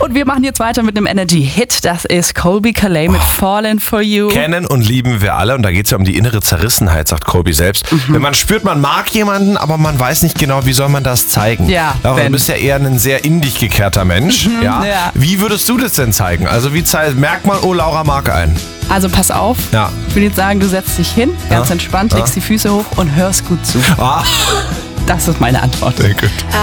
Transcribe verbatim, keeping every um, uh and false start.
Und wir machen jetzt weiter mit einem Energy-Hit. Das ist Colbie Caillat mit Falling for You. Kennen und lieben wir alle und da geht es ja um die innere Zerrissenheit, sagt Colbie selbst. Mhm. Wenn man spürt, man mag jemanden, aber man weiß nicht genau, wie soll man das zeigen. Ja, Laura, du bist ja eher ein sehr in dich gekehrter Mensch. Mhm, ja? ja. Wie würdest du das denn zeigen? Also wie zei- merkt man, oh, Laura mag einen? Also pass auf, Ja. ich will jetzt sagen, du setzt dich hin, ganz Ja. entspannt, Ja. legst die Füße hoch und hörst gut zu. Ah, Das ist meine Antwort. sehr gut.